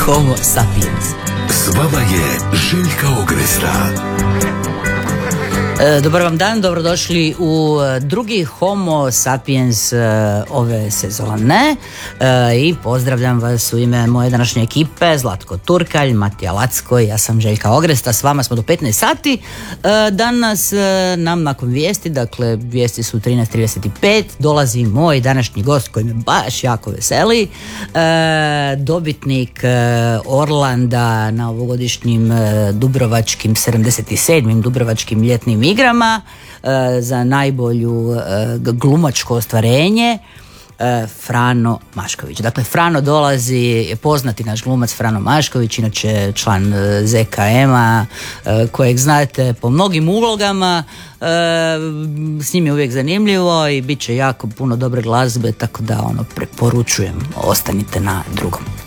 Homo sapiens. S vama je Željka Ogresta. Dobar vam dan, dobrodošli u drugi Homo sapiens ove sezone i pozdravljam vas u ime moje današnje ekipe, Zlatko Turkalj, Matija Lacko i ja sam Željka Ogresta. S vama smo do 15 sati. Danas nam nakon vijesti, dakle vijesti su 13:35, dolazi moj današnji gost koji me baš jako veseli, dobitnik Orlanda na ovogodišnjim Dubrovačkim 77. Dubrovačkim ljetnim igrama za najbolju glumačko ostvarenje, Frano Mašković. Dakle, Frano dolazi, poznati naš glumac Frano Mašković, inače član ZKM-a, kojeg znate po mnogim ulogama, s njim je uvijek zanimljivo i bit će jako puno dobre glazbe, tako da preporučujem, ostanite na drugom.